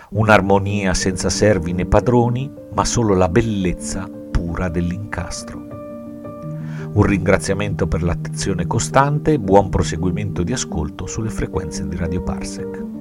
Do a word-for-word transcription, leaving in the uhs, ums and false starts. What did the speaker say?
un'armonia senza servi né padroni, ma solo la bellezza pura dell'incastro. Un ringraziamento per l'attenzione costante e buon proseguimento di ascolto sulle frequenze di Radio Parsec.